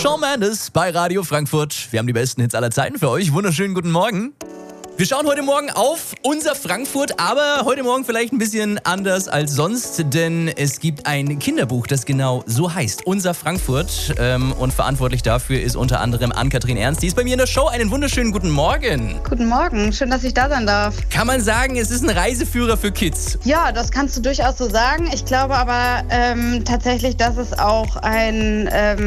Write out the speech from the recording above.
Shawn Mendes bei Radio Frankfurt. Wir haben die besten Hits aller Zeiten für euch. Wunderschönen guten Morgen. Wir schauen heute Morgen auf unser Frankfurt, aber heute Morgen vielleicht ein bisschen anders als sonst, denn es gibt ein Kinderbuch, das genau so heißt, Unser Frankfurt. Und verantwortlich dafür ist unter anderem Ann-Kathrin Ernst. Die ist bei mir in der Show. Einen wunderschönen guten Morgen. Guten Morgen, schön, dass ich da sein darf. Kann man sagen, es ist ein Reiseführer für Kids? Ja, das kannst du durchaus so sagen. Ich glaube aber tatsächlich, dass es auch ein